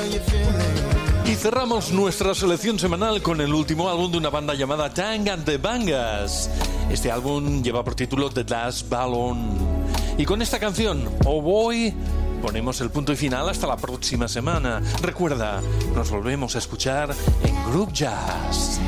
Y cerramos nuestra selección semanal con el último álbum de una banda llamada Tang and the Bangas. Este álbum lleva por título The Last Ballon. Y con esta canción, Oh Boy, ponemos el punto y final hasta la próxima semana. Recuerda, nos volvemos a escuchar en Group Jazz.